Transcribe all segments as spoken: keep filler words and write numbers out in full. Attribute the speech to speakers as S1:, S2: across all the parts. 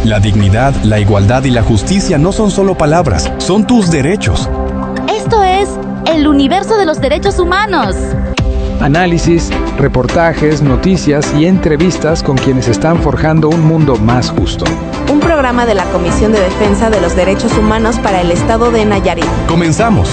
S1: La dignidad, la igualdad y la justicia no son solo palabras, son tus derechos.
S2: Esto es el universo de los derechos humanos.
S3: Análisis, reportajes, noticias y entrevistas con quienes están forjando un mundo más justo.
S4: Un programa de la Comisión de Defensa de los Derechos Humanos para el Estado de Nayarit.
S1: ¡Comenzamos!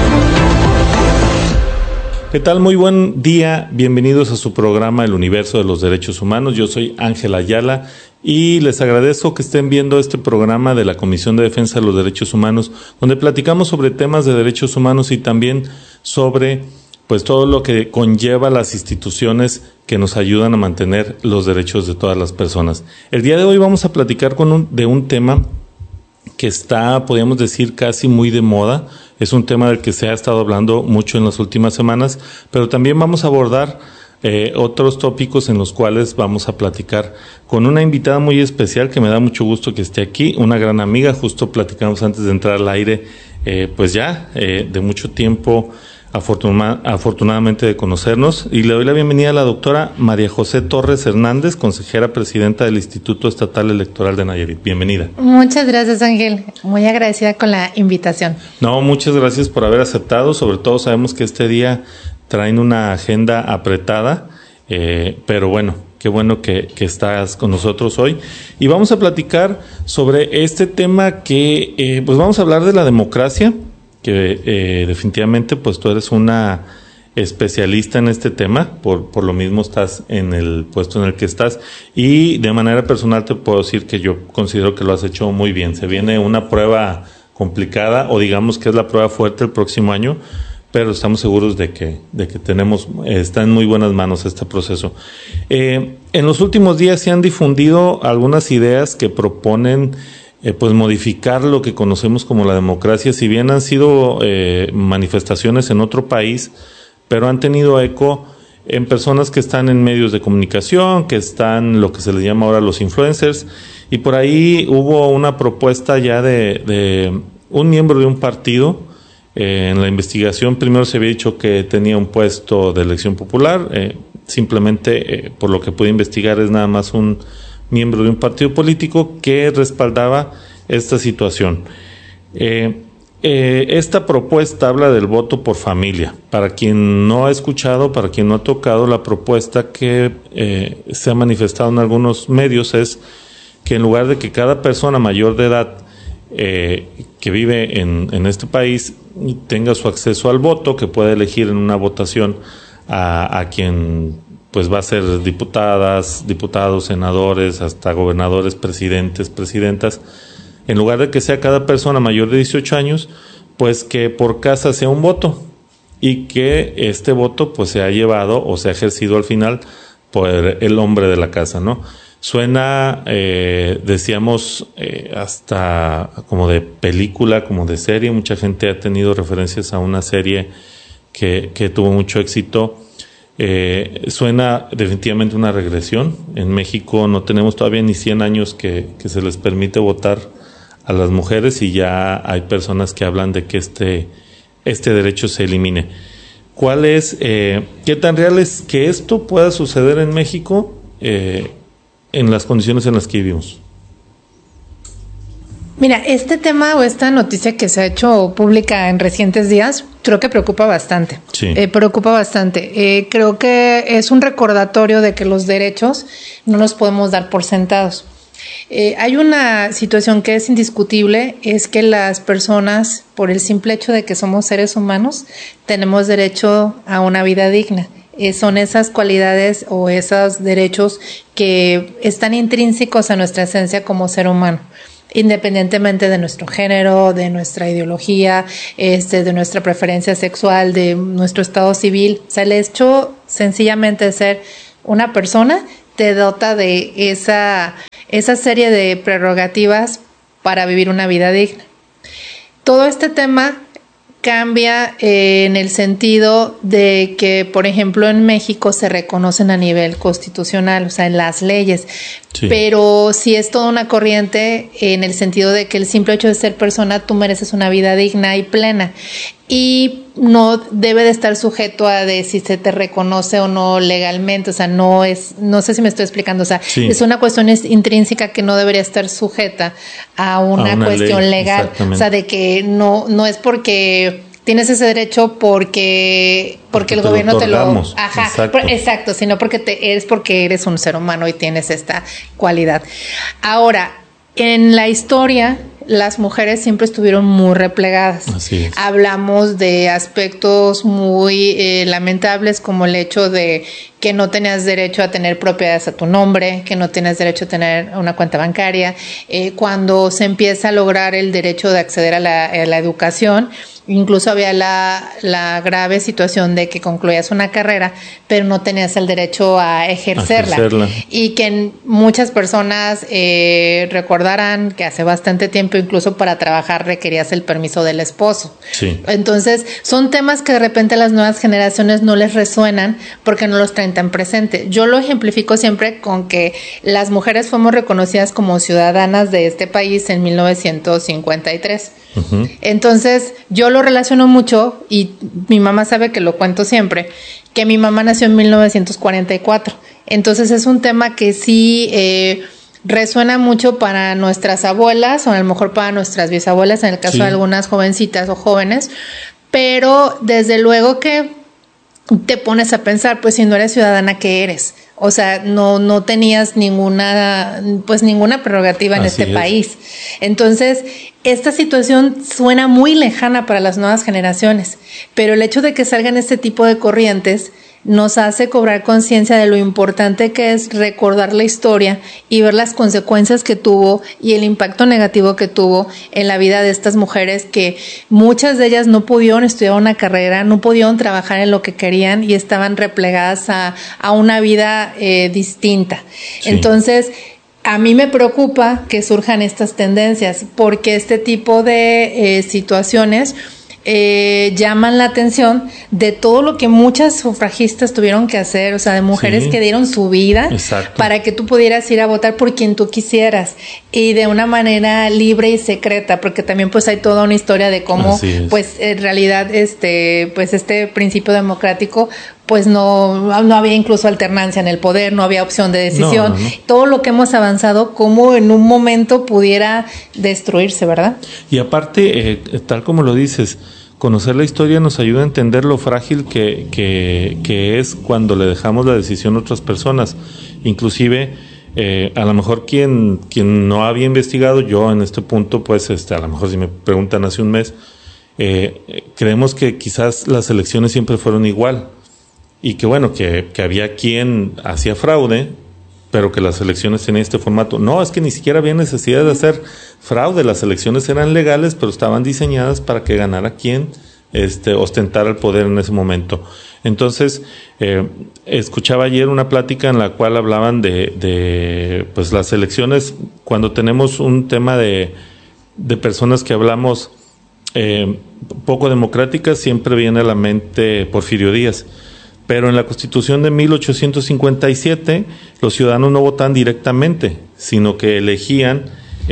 S5: ¿Qué tal? Muy buen día. Bienvenidos a su programa El Universo de los Derechos Humanos. Yo soy Ángel Ayala y les agradezco que estén viendo este programa de la Comisión de Defensa de los Derechos Humanos, donde platicamos sobre temas de derechos humanos y también sobre pues todo lo que conlleva las instituciones que nos ayudan a mantener los derechos de todas las personas. El día de hoy vamos a platicar con un, de un tema que está, podríamos decir, casi muy de moda. Es un tema del que se ha estado hablando mucho en las últimas semanas, pero también vamos a abordar eh, otros tópicos en los cuales vamos a platicar con una invitada muy especial que me da mucho gusto que esté aquí, una gran amiga. Justo platicamos antes de entrar al aire, eh, pues ya eh, de mucho tiempo, Afortuna, afortunadamente de conocernos, y le doy la bienvenida a la doctora María José Torres Hernández, consejera presidenta del Instituto Estatal Electoral de Nayarit. Bienvenida.
S6: Muchas gracias, Ángel. Muy agradecida con la invitación.
S5: No, muchas gracias por haber aceptado. Sobre todo sabemos que este día traen una agenda apretada, eh, pero bueno, qué bueno que, que estás con nosotros hoy. Y vamos a platicar sobre este tema que, eh, pues vamos a hablar de la democracia, que eh, definitivamente pues tú eres una especialista en este tema, por, por lo mismo estás en el puesto en el que estás, y de manera personal te puedo decir que yo considero que lo has hecho muy bien. Se viene una prueba complicada, o digamos que es la prueba fuerte el próximo año, pero estamos seguros de que, de que tenemos, eh, está en muy buenas manos este proceso. Eh, en los últimos días se han difundido algunas ideas que proponen Eh, pues modificar lo que conocemos como la democracia, si bien han sido eh, manifestaciones en otro país, pero han tenido eco en personas que están en medios de comunicación, que están lo que se les llama ahora los influencers, y por ahí hubo una propuesta ya de, de un miembro de un partido. Eh, en la investigación primero se había dicho que tenía un puesto de elección popular, eh, simplemente eh, por lo que pude investigar es nada más un miembro de un partido político que respaldaba esta situación. Eh, eh, esta propuesta habla del voto por familia. Para quien no ha escuchado, para quien no ha tocado, la propuesta que eh, se ha manifestado en algunos medios es que en lugar de que cada persona mayor de edad eh, que vive en, en este país tenga su acceso al voto, que pueda elegir en una votación a, a quien pues va a ser diputadas, diputados, senadores, hasta gobernadores, presidentes, presidentas, en lugar de que sea cada persona mayor de dieciocho años, pues que por casa sea un voto, y que este voto pues se ha llevado o se ha ejercido al final por el hombre de la casa, ¿no? Suena, eh, decíamos, eh, hasta como de película, como de serie. Mucha gente ha tenido referencias a una serie que, que tuvo mucho éxito. Eh, suena definitivamente una regresión. En México no tenemos todavía ni cien años que, que se les permite votar a las mujeres, y ya hay personas que hablan de que este, este derecho se elimine. ¿Cuál es, eh, qué tan real es que esto pueda suceder en México eh, en las condiciones en las que vivimos?
S6: Mira, este tema o esta noticia que se ha hecho pública en recientes días, creo que preocupa bastante.
S5: Sí.
S6: Eh, preocupa bastante. Eh, creo que es un recordatorio de que los derechos no los podemos dar por sentados. Eh, hay una situación que es indiscutible, es que las personas, por el simple hecho de que somos seres humanos, tenemos derecho a una vida digna. Eh, son esas cualidades o esos derechos que están intrínsecos a nuestra esencia como ser humano, independientemente de nuestro género, de nuestra ideología, este, de nuestra preferencia sexual, de nuestro estado civil. O sea, el hecho sencillamente de ser una persona te dota de esa, esa serie de prerrogativas para vivir una vida digna. Todo este tema cambia eh, en el sentido de que, por ejemplo, en México se reconocen a nivel constitucional, o sea, en las leyes, sí. Pero sí es toda una corriente en el sentido de que el simple hecho de ser persona, tú mereces una vida digna y plena. y no debe de estar sujeto a de si se te reconoce o no legalmente, o sea, no es, no sé si me estoy explicando, o sea, sí. es una cuestión intrínseca que no debería estar sujeta a una, a una cuestión ley, legal, o sea, de que no, no es porque tienes ese derecho porque, porque, porque el gobierno te lo, ajá, exacto. Por, exacto, sino porque te, es porque eres un ser humano y tienes esta cualidad. Ahora, en la historia, las mujeres siempre estuvieron muy replegadas.
S5: Así es.
S6: Hablamos de aspectos muy eh, lamentables, como el hecho de que no tenías derecho a tener propiedades a tu nombre, que no tenías derecho a tener una cuenta bancaria. Eh, cuando se empieza a lograr el derecho de acceder a la, a la educación, incluso había la, la grave situación de que concluías una carrera, pero no tenías el derecho a ejercerla. A ejercerla. Y que muchas personas eh, recordarán que hace bastante tiempo, incluso para trabajar, requerías el permiso del esposo.
S5: Sí.
S6: Entonces, son temas que de repente a las nuevas generaciones no les resuenan porque no los traen tan presente. Yo lo ejemplifico siempre con que las mujeres fuimos reconocidas como ciudadanas de este país en mil novecientos cincuenta y tres. Uh-huh. Entonces, yo lo relaciono mucho, y mi mamá sabe que lo cuento siempre, que mi mamá nació en mil novecientos cuarenta y cuatro. Entonces, es un tema que sí eh, resuena mucho para nuestras abuelas, o a lo mejor para nuestras bisabuelas, en el caso sí. de algunas jovencitas o jóvenes, pero desde luego que te pones a pensar, pues si no eres ciudadana, ¿qué eres? O sea, no, no tenías ninguna, pues ninguna prerrogativa en Así este es. país. Entonces, esta situación suena muy lejana para las nuevas generaciones, pero el hecho de que salgan este tipo de corrientes nos hace cobrar conciencia de lo importante que es recordar la historia y ver las consecuencias que tuvo y el impacto negativo que tuvo en la vida de estas mujeres, que muchas de ellas no pudieron estudiar una carrera, no pudieron trabajar en lo que querían y estaban replegadas a, a una vida eh, distinta. Sí. Entonces, a mí me preocupa que surjan estas tendencias, porque este tipo de eh, situaciones Eh, llaman la atención de todo lo que muchas sufragistas tuvieron que hacer, o sea, de mujeres sí. que dieron su vida Exacto. para que tú pudieras ir a votar por quien tú quisieras, y de una manera libre y secreta, porque también pues hay toda una historia de cómo pues en realidad este pues este principio democrático pues no, no había incluso alternancia en el poder, no había opción de decisión. No, no, no. Todo lo que hemos avanzado, cómo en un momento pudiera destruirse, ¿verdad?
S5: Y aparte, eh, tal como lo dices, conocer la historia nos ayuda a entender lo frágil que, que, que es cuando le dejamos la decisión a otras personas. Inclusive, eh, a lo mejor quien, quien no había investigado, yo en este punto, pues este, a lo mejor si me preguntan hace un mes, eh, creemos que quizás las elecciones siempre fueron igual. Y que bueno, que, que había quien hacía fraude, pero que las elecciones tenían este formato. No, es que ni siquiera había necesidad de hacer fraude. Las elecciones eran legales, pero estaban diseñadas para que ganara quien este, ostentara el poder en ese momento. Entonces, eh, escuchaba ayer una plática en la cual hablaban de, de pues las elecciones, cuando tenemos un tema de, de personas que hablamos eh, poco democráticas, siempre viene a la mente Porfirio Díaz. Pero en la Constitución de mil ochocientos cincuenta y siete los ciudadanos no votaban directamente, sino que elegían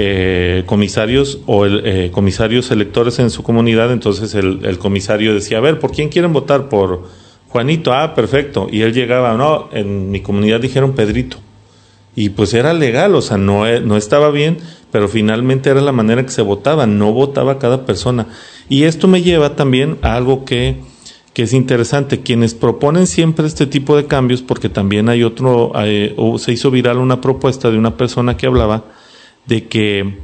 S5: eh, comisarios o el, eh, comisarios electores en su comunidad. Entonces el, el comisario decía, a ver, ¿por quién quieren votar? Por Juanito. Ah, perfecto. Y él llegaba, no, en mi comunidad dijeron Pedrito. Y pues era legal, o sea, no, no estaba bien, pero finalmente era la manera que se votaba, no votaba cada persona. Y esto me lleva también a algo que... que es interesante, quienes proponen siempre este tipo de cambios, porque también hay otro, eh, se hizo viral una propuesta de una persona que hablaba de que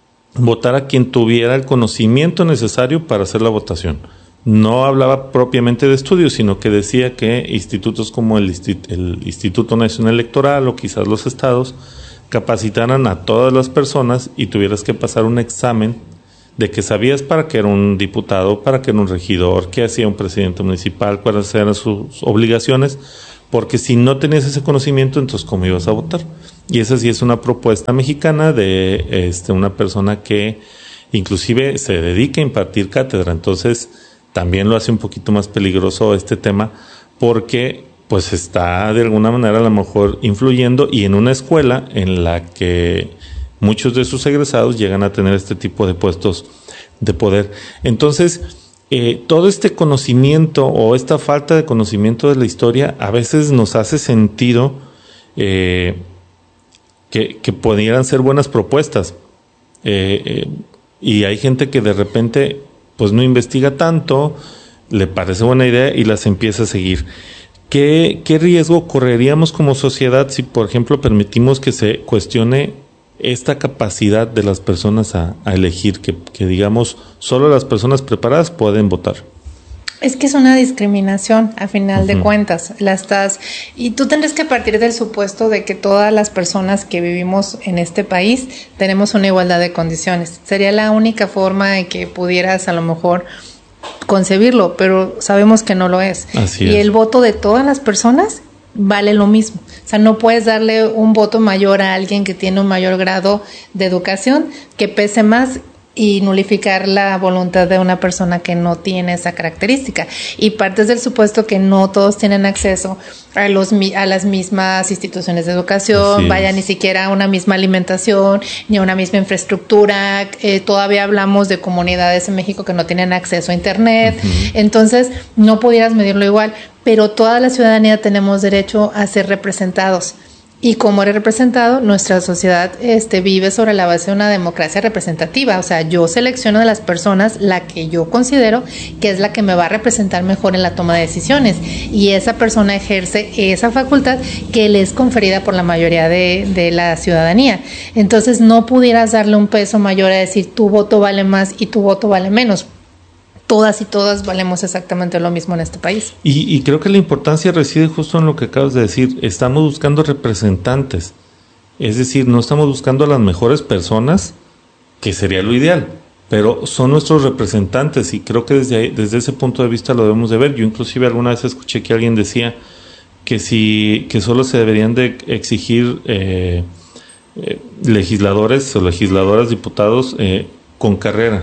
S5: votara quien tuviera el conocimiento necesario para hacer la votación. No hablaba propiamente de estudios, sino que decía que institutos como el, el Instituto Nacional Electoral o quizás los estados capacitaran a todas las personas y tuvieras que pasar un examen de que sabías para qué era un diputado, para qué era un regidor, qué hacía un presidente municipal, cuáles eran sus obligaciones, porque si no tenías ese conocimiento, entonces ¿cómo ibas a votar? Y esa sí es una propuesta mexicana de este, una persona que inclusive se dedica a impartir cátedra. Entonces también lo hace un poquito más peligroso este tema, porque pues está de alguna manera a lo mejor influyendo, y en una escuela en la que muchos de sus egresados llegan a tener este tipo de puestos de poder. Entonces, eh, todo este conocimiento o esta falta de conocimiento de la historia a veces nos hace sentido eh, que, que pudieran ser buenas propuestas. Eh, eh, y hay gente que de repente pues no investiga tanto, le parece buena idea y las empieza a seguir. ¿Qué, qué riesgo correríamos como sociedad si, por ejemplo, permitimos que se cuestione esta capacidad de las personas a, a elegir, que, que digamos solo las personas preparadas pueden votar?
S6: Es que es una discriminación a final uh-huh. de cuentas. La estás, y tú tendrás que partir del supuesto de que todas las personas que vivimos en este país tenemos una igualdad de condiciones. Sería la única forma en que pudieras a lo mejor concebirlo, pero sabemos que no lo es.
S5: Así
S6: y
S5: es.
S6: El voto de todas las personas vale lo mismo. O sea, no puedes darle un voto mayor a alguien que tiene un mayor grado de educación, que pese más, y nulificar la voluntad de una persona que no tiene esa característica. Y partes del supuesto que no todos tienen acceso a los a las mismas instituciones de educación, vaya, ni siquiera a una misma alimentación, ni a una misma infraestructura. Eh, todavía hablamos de comunidades en México que no tienen acceso a internet. Uh-huh. Entonces, no pudieras medirlo igual, pero toda la ciudadanía tenemos derecho a ser representados. Y como eres representado, nuestra sociedad este, vive sobre la base de una democracia representativa. O sea, yo selecciono de las personas la que yo considero que es la que me va a representar mejor en la toma de decisiones. Y esa persona ejerce esa facultad que le es conferida por la mayoría de, de la ciudadanía. Entonces, no pudieras darle un peso mayor a decir tu voto vale más y tu voto vale menos. Todas y todas valemos exactamente lo mismo en este país.
S5: Y, y creo que la importancia reside justo en lo que acabas de decir. Estamos buscando representantes. Es decir, no estamos buscando a las mejores personas, que sería lo ideal, pero son nuestros representantes y creo que desde ahí, desde ese punto de vista lo debemos de ver. Yo inclusive alguna vez escuché que alguien decía que si que solo se deberían de exigir eh, eh, legisladores o legisladoras, diputados eh, con carrera.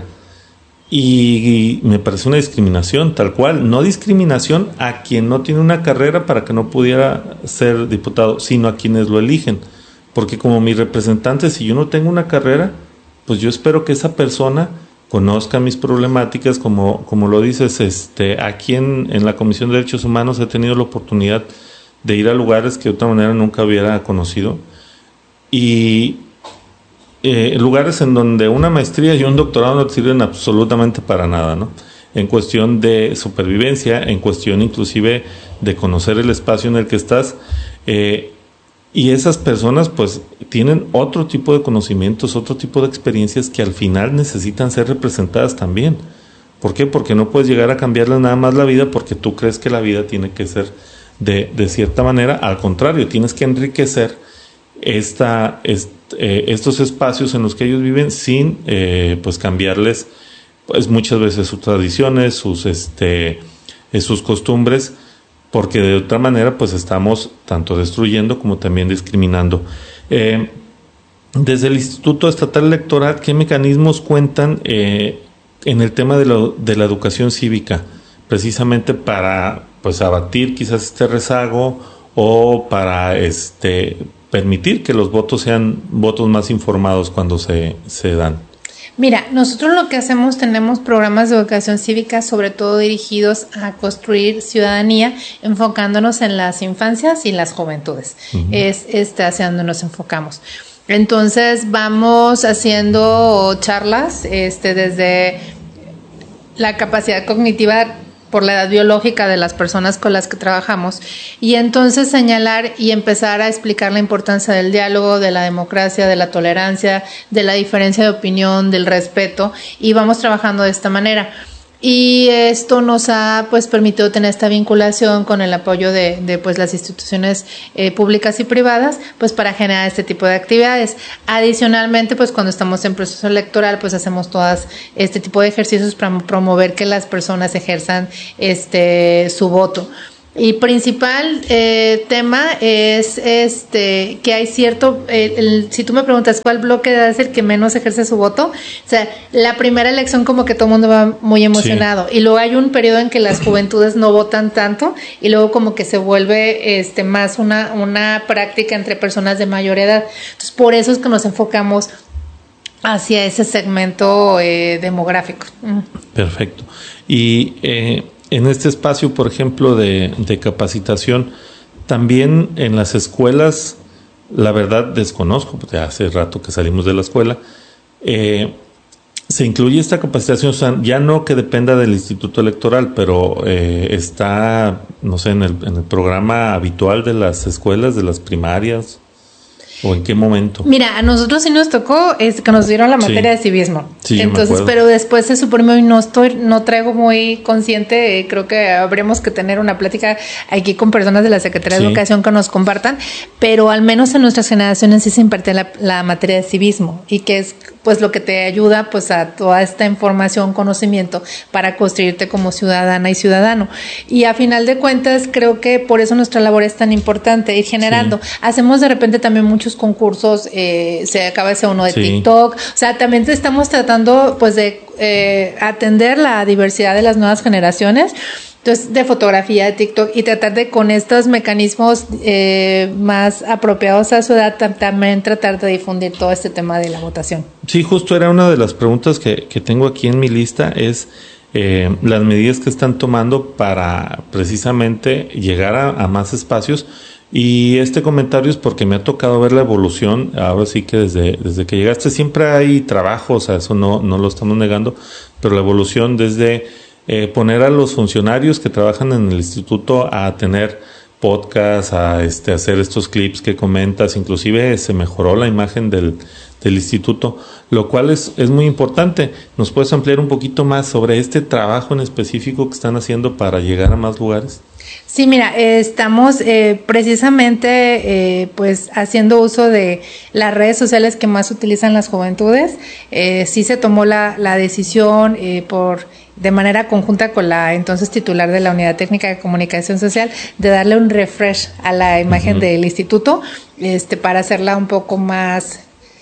S5: Y me parece una discriminación, tal cual. No discriminación a quien no tiene una carrera para que no pudiera ser diputado, sino a quienes lo eligen. Porque como mi representante, si yo no tengo una carrera, pues yo espero que esa persona conozca mis problemáticas, como, como lo dices, este, aquí en, en la Comisión de Derechos Humanos he tenido la oportunidad de ir a lugares que de otra manera nunca hubiera conocido. Y Eh, lugares en donde una maestría y un doctorado no te sirven absolutamente para nada, ¿no? En cuestión de supervivencia, en cuestión inclusive de conocer el espacio en el que estás, eh, y esas personas pues tienen otro tipo de conocimientos, otro tipo de experiencias que al final necesitan ser representadas también. ¿Por qué? Porque no puedes llegar a cambiarles nada más la vida porque tú crees que la vida tiene que ser de, de cierta manera. Al contrario, tienes que enriquecer esta, esta Eh, estos espacios en los que ellos viven sin eh, pues cambiarles pues muchas veces sus tradiciones, sus este eh, sus costumbres, porque de otra manera pues estamos tanto destruyendo como también discriminando. Eh, desde el Instituto Estatal Electoral, ¿qué mecanismos cuentan eh, en el tema de, lo, de la educación cívica, precisamente para pues abatir quizás este rezago o para este permitir que los votos sean votos más informados cuando se, se dan?
S6: Mira, nosotros lo que hacemos, tenemos programas de educación cívica, sobre todo dirigidos a construir ciudadanía, enfocándonos en las infancias y las juventudes. Uh-huh. Es este, hacia donde nos enfocamos. Entonces, vamos haciendo charlas este, desde la capacidad cognitiva por la edad biológica de las personas con las que trabajamos, y entonces señalar y empezar a explicar la importancia del diálogo, de la democracia, de la tolerancia, de la diferencia de opinión, del respeto, y vamos trabajando de esta manera. Y esto nos ha pues permitido tener esta vinculación con el apoyo de, de pues las instituciones eh, públicas y privadas, pues para generar este tipo de actividades. Adicionalmente, pues cuando estamos en proceso electoral, pues hacemos todas este tipo de ejercicios para promover que las personas ejerzan este su voto. Y principal eh, tema es este que hay cierto, eh, el, si tú me preguntas cuál bloque es el que menos ejerce su voto, o sea, la primera elección como que todo el mundo va muy emocionado, sí. Y luego hay un periodo en que las juventudes no votan tanto y luego como que se vuelve este más una, una práctica entre personas de mayor edad. Entonces, por eso es que nos enfocamos hacia ese segmento eh, demográfico.
S5: Perfecto. Y eh, en este espacio, por ejemplo, de, de capacitación, también en las escuelas, la verdad desconozco, porque hace rato que salimos de la escuela, eh, se incluye esta capacitación, o sea, ya no que dependa del Instituto Electoral, pero eh, está, no sé, en el, en el programa habitual de las escuelas, de las primarias, ¿o en qué momento?
S6: Mira, a nosotros sí nos tocó es que nos dieron la materia sí. de civismo.
S5: Sí,
S6: entonces, pero después se suprimió y no estoy, no traigo muy consciente, eh, creo que habríamos que tener una plática aquí con personas de la Secretaría sí. de Educación que nos compartan, pero al menos en nuestras generaciones sí se impartía la, la materia de civismo, y que es pues lo que te ayuda pues a toda esta información, conocimiento para construirte como ciudadana y ciudadano. Y a final de cuentas creo que por eso nuestra labor es tan importante, ir generando. Sí. Hacemos de repente también muchos concursos, eh, se acaba de hacer uno de sí. TikTok, o sea, también estamos tratando pues de eh, atender la diversidad de las nuevas generaciones. Entonces, de fotografía, de TikTok, y tratar de con estos mecanismos eh, más apropiados a su edad, también tratar de difundir todo este tema de la votación.
S5: Sí, justo era una de las preguntas que, que tengo aquí en mi lista, es eh, las medidas que están tomando para precisamente llegar a, a más espacios. Y este comentario es porque me ha tocado ver la evolución, ahora sí que desde, desde que llegaste siempre hay trabajo, o sea, eso no, no lo estamos negando, pero la evolución desde Eh, poner a los funcionarios que trabajan en el instituto a tener podcasts, a este, hacer estos clips que comentas, inclusive se mejoró la imagen del, del instituto, lo cual es, es muy importante. ¿Nos puedes ampliar un poquito más sobre este trabajo en específico que están haciendo para llegar a más lugares?
S6: Sí, mira, eh, estamos eh, precisamente eh, pues haciendo uso de las redes sociales que más utilizan las juventudes. Eh, sí se tomó la, la decisión eh, por de manera conjunta con la entonces titular de la Unidad Técnica de Comunicación Social de darle un refresh a la imagen uh-huh. del instituto, este, para hacerla un poco más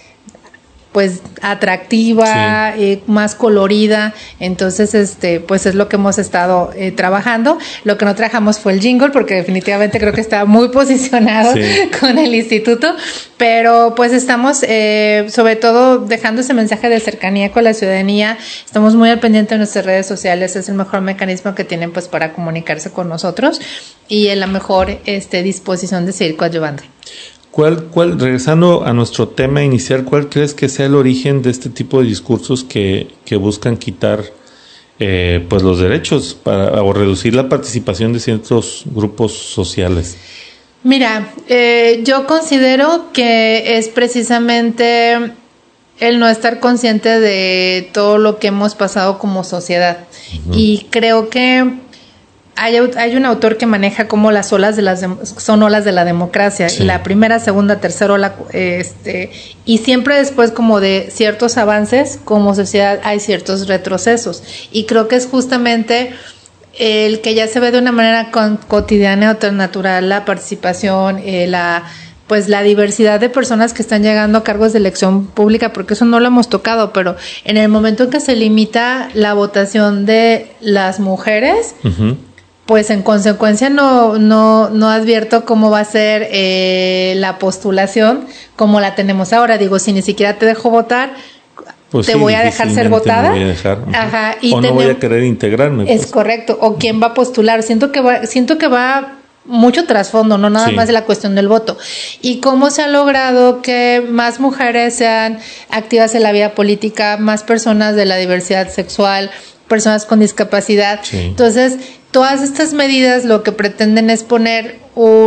S6: pues atractiva, sí. eh, más colorida. Entonces, este, pues es lo que hemos estado eh, trabajando. Lo que no trabajamos fue el jingle, porque definitivamente creo que está muy posicionado sí. con el instituto, pero pues estamos eh, sobre todo dejando ese mensaje de cercanía con la ciudadanía. Estamos muy al pendiente de nuestras redes sociales, es el mejor mecanismo que tienen pues para comunicarse con nosotros y en la mejor este, disposición de seguir coadyuvando.
S5: ¿Cuál, cuál, regresando a nuestro tema inicial, cuál crees que sea el origen de este tipo de discursos que, que buscan quitar eh, pues los derechos para, o reducir la participación de ciertos grupos sociales?
S6: Mira, eh, yo considero que es precisamente el no estar consciente de todo lo que hemos pasado como sociedad. Uh-huh. Y creo que Hay, hay un autor que maneja como las olas de las de, son olas de la democracia, sí. la primera, segunda, tercera ola, este, y siempre después como de ciertos avances como sociedad hay ciertos retrocesos, y creo que es justamente el que ya se ve de una manera con, cotidiana o natural la participación, eh, la pues la diversidad de personas que están llegando a cargos de elección pública, porque eso no lo hemos tocado, pero en el momento en que se limita la votación de las mujeres, uh-huh. pues en consecuencia no no no advierto cómo va a ser eh, la postulación como la tenemos ahora. Digo, si ni siquiera te dejo votar, pues te sí, voy a dejar ser votada.
S5: Voy a dejar.
S6: Ajá,
S5: y o no voy a querer integrarme.
S6: Es
S5: pues.
S6: correcto. O quién va a postular. Siento que va, siento que va mucho trasfondo, no nada sí. más de la cuestión del voto. Y cómo se ha logrado que más mujeres sean activas en la vida política, más personas de la diversidad sexual, personas con discapacidad. Sí. Entonces, todas estas medidas lo que pretenden es poner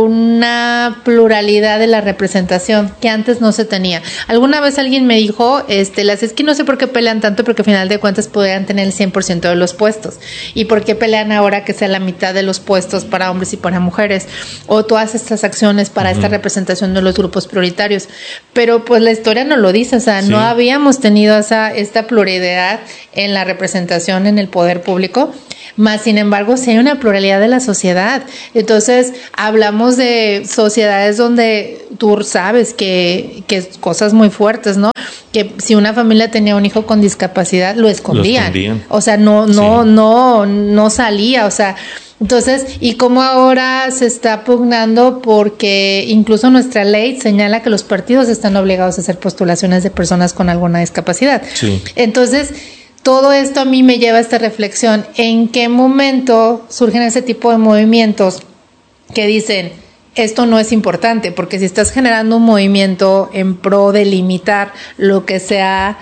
S6: una pluralidad de la representación que antes no se tenía. Alguna vez alguien me dijo, este, las es que no sé por qué pelean tanto, porque al final de cuentas podrían tener el cien por ciento de los puestos. ¿Y por qué pelean ahora que sea la mitad de los puestos para hombres y para mujeres? O todas estas acciones para uh-huh. esta representación de los grupos prioritarios. Pero pues la historia no lo dice, o sea, sí. no habíamos tenido esa, esta pluralidad en la representación en el poder público. Más sin embargo, sí hay una pluralidad de la sociedad. Entonces, hablamos de sociedades donde tú sabes que, que cosas muy fuertes, ¿no? Que si una familia tenía un hijo con discapacidad, lo escondían. Lo escondían. O sea, no, no, sí. no, no salía. O sea, Entonces, y cómo ahora se está pugnando porque incluso nuestra ley señala que los partidos están obligados a hacer postulaciones de personas con alguna discapacidad.
S5: Sí.
S6: Entonces, todo esto a mí me lleva a esta reflexión. ¿En qué momento surgen ese tipo de movimientos que dicen, esto no es importante? Porque si estás generando un movimiento en pro de limitar lo que se ha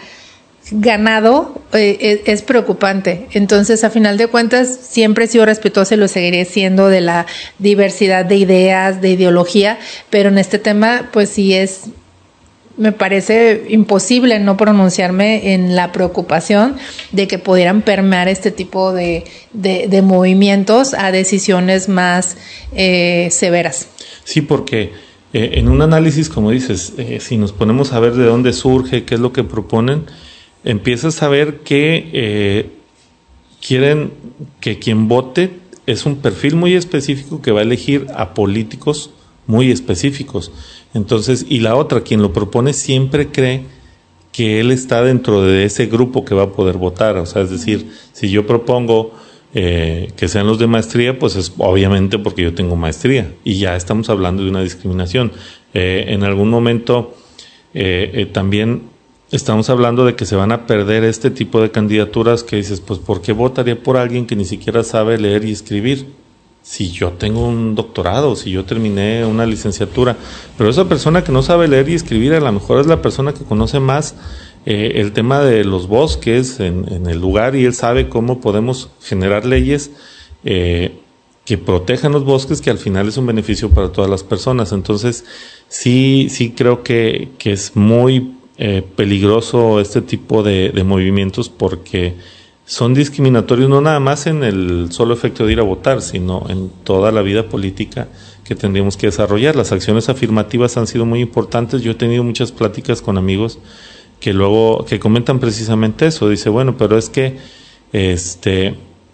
S6: ganado, eh, es, es preocupante. Entonces, a final de cuentas, siempre he sido respetuosa y lo seguiré siendo de la diversidad de ideas, de ideología, pero en este tema, pues sí es, me parece imposible no pronunciarme en la preocupación de que pudieran permear este tipo de, de, de movimientos a decisiones más eh, severas.
S5: Sí, porque eh, en un análisis, como dices, eh, si nos ponemos a ver de dónde surge, qué es lo que proponen, empiezas a ver que eh, quieren que quien vote es un perfil muy específico que va a elegir a políticos muy específicos. Entonces, y la otra, quien lo propone siempre cree que él está dentro de ese grupo que va a poder votar. O sea, es decir, si yo propongo eh, que sean los de maestría, pues es obviamente porque yo tengo maestría. Y ya estamos hablando de una discriminación. Eh, en algún momento eh, eh, también estamos hablando de que se van a perder este tipo de candidaturas que dices, pues ¿por qué votaría por alguien que ni siquiera sabe leer y escribir? Si yo tengo un doctorado, si yo terminé una licenciatura, pero esa persona que no sabe leer y escribir a lo mejor es la persona que conoce más eh, el tema de los bosques en, en el lugar, y él sabe cómo podemos generar leyes eh, que protejan los bosques, que al final es un beneficio para todas las personas. Entonces sí, sí creo que, que es muy eh, peligroso este tipo de, de movimientos, porque son discriminatorios no nada más en el solo efecto de ir a votar, sino en toda la vida política que tendríamos que desarrollar. Las acciones afirmativas han sido muy importantes. Yo he tenido muchas pláticas con amigos que luego que comentan precisamente eso. Dice, bueno, pero es que este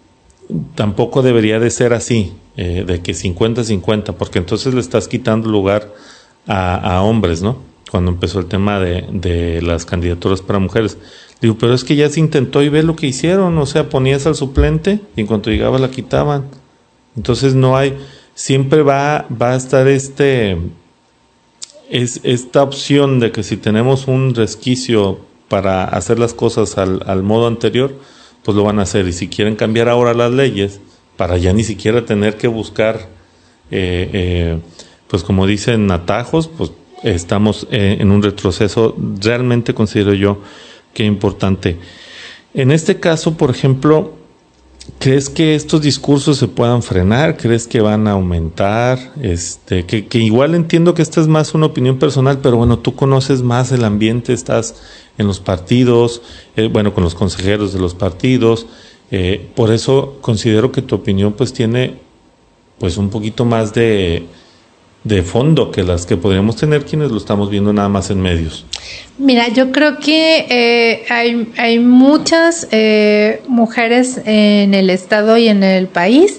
S5: tampoco debería de ser así, eh, de que cincuenta cincuenta, porque entonces le estás quitando lugar a, a hombres, ¿no? Cuando empezó el tema de, de las candidaturas para mujeres. Digo, pero es que ya se intentó y ve lo que hicieron, o sea, ponías al suplente y en cuanto llegaba la quitaban. Entonces no hay, siempre va, va a estar este, es, esta opción de que si tenemos un resquicio para hacer las cosas al, al modo anterior, pues lo van a hacer. Y si quieren cambiar ahora las leyes, para ya ni siquiera tener que buscar, eh, eh, pues como dicen, atajos, pues estamos eh, en un retroceso, realmente considero yo que importante. En este caso, por ejemplo, ¿crees que estos discursos se puedan frenar? ¿Crees que van a aumentar? Este, que, que igual entiendo que esta es más una opinión personal, pero bueno, tú conoces más el ambiente, estás en los partidos, eh, bueno, con los consejeros de los partidos, eh, por eso considero que tu opinión pues tiene pues un poquito más de de fondo que las que podríamos tener quienes lo estamos viendo nada más en medios.
S6: Mira, yo creo que eh, hay, hay muchas eh, mujeres en el estado y en el país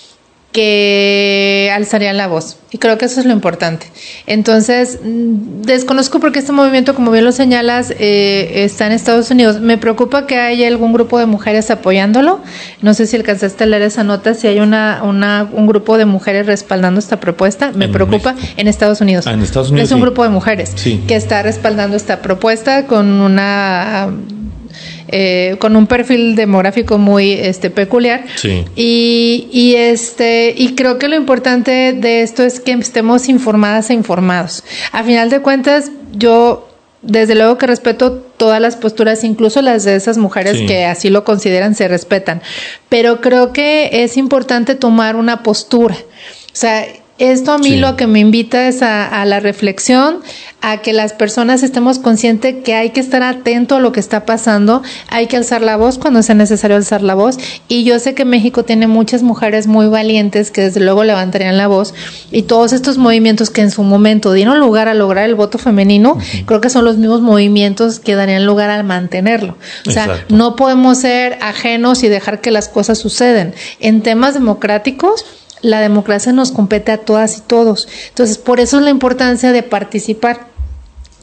S6: que alzarían la voz, y creo que eso es lo importante. Entonces, desconozco porque este movimiento, como bien lo señalas, eh, está en Estados Unidos. Me preocupa que haya algún grupo de mujeres apoyándolo. No sé si alcanzaste a leer esa nota, si hay una, una un grupo de mujeres respaldando esta propuesta. Me en preocupa México. En Estados Unidos.
S5: Ah, en Estados Unidos.
S6: Es un
S5: sí.
S6: grupo de mujeres
S5: sí.
S6: que está respaldando esta propuesta con una Eh, con un perfil demográfico muy este peculiar.
S5: Sí.
S6: Y, y este y creo que lo importante de esto es que estemos informadas e informados. A final de cuentas, yo desde luego que respeto todas las posturas, incluso las de esas mujeres sí. que así lo consideran, se respetan. Pero creo que es importante tomar una postura. O sea, esto a mí sí. lo que me invita es a, a la reflexión, a que las personas estemos conscientes que hay que estar atento a lo que está pasando, hay que alzar la voz cuando sea necesario alzar la voz, y yo sé que México tiene muchas mujeres muy valientes que desde luego levantarían la voz, y todos estos movimientos que en su momento dieron lugar a lograr el voto femenino, uh-huh. creo que son los mismos movimientos que darían lugar al mantenerlo. O sea, exacto. no podemos ser ajenos y dejar que las cosas suceden. En temas democráticos, la democracia nos compete a todas y todos. Entonces, por eso es la importancia de participar.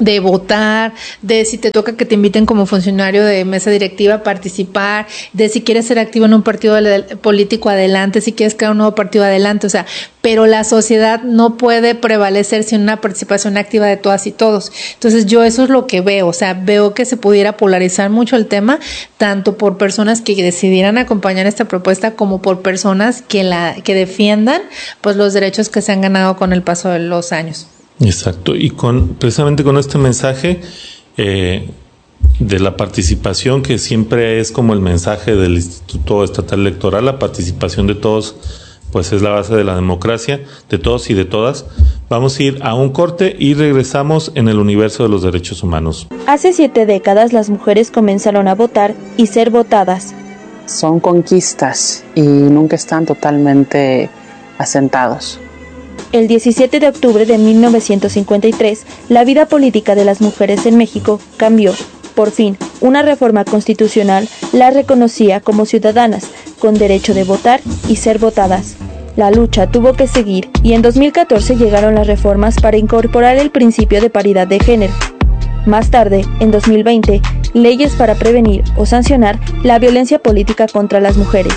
S6: de votar, de si te toca que te inviten como funcionario de mesa directiva a participar, de si quieres ser activo en un partido político adelante, si quieres crear un nuevo partido adelante, o sea, pero la sociedad no puede prevalecer sin una participación activa de todas y todos. Entonces yo eso es lo que veo, o sea, veo que se pudiera polarizar mucho el tema, tanto por personas que decidieran acompañar esta propuesta como por personas que la que defiendan pues los derechos que se han ganado con el paso de los años.
S5: Exacto, y con precisamente con este mensaje eh, de la participación, que siempre es como el mensaje del Instituto Estatal Electoral, la participación de todos, pues es la base de la democracia, de todos y de todas. Vamos a ir a un corte y regresamos en el universo de los derechos humanos.
S7: Hace siete décadas las mujeres comenzaron a votar y ser votadas.
S8: Son conquistas y nunca están totalmente asentados.
S7: El diecisiete de octubre de mil novecientos cincuenta y tres, la vida política de las mujeres en México cambió. Por fin, una reforma constitucional las reconocía como ciudadanas, con derecho de votar y ser votadas. La lucha tuvo que seguir y en dos mil catorce llegaron las reformas para incorporar el principio de paridad de género. Más tarde, en dos mil veinte, leyes para prevenir o sancionar la violencia política contra las mujeres.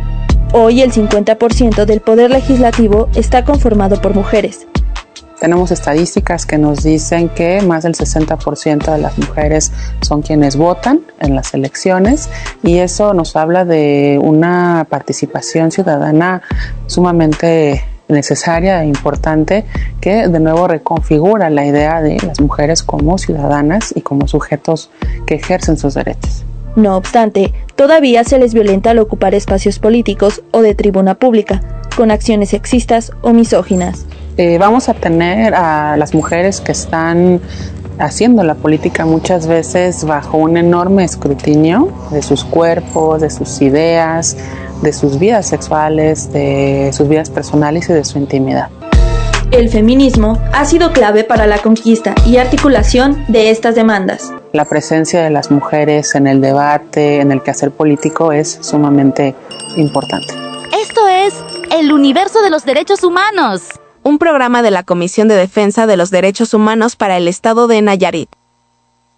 S7: Hoy el cincuenta por ciento del poder legislativo está conformado por mujeres.
S8: Tenemos estadísticas que nos dicen que más del sesenta por ciento de las mujeres son quienes votan en las elecciones y eso nos habla de una participación ciudadana sumamente necesaria e importante que de nuevo reconfigura la idea de las mujeres como ciudadanas y como sujetos que ejercen sus derechos.
S7: No obstante, todavía se les violenta al ocupar espacios políticos o de tribuna pública, con acciones sexistas o misóginas.
S8: Eh, vamos a tener a las mujeres que están haciendo la política muchas veces bajo un enorme escrutinio de sus cuerpos, de sus ideas, de sus vidas sexuales, de sus vidas personales y de su intimidad.
S7: El feminismo ha sido clave para la conquista y articulación de estas demandas.
S8: La presencia de las mujeres en el debate, en el quehacer político es sumamente importante.
S2: Esto es El Universo de los Derechos Humanos,
S4: un programa de la Comisión de Defensa de los Derechos Humanos para el Estado de Nayarit.